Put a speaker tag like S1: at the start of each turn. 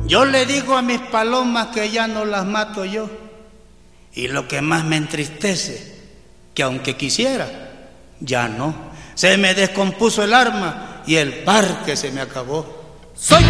S1: Yo le digo a mis palomas que ya no las mato yo. Y lo que más me entristece, que aunque quisiera, ya no. Se me descompuso el arma y el parque se me acabó. Soy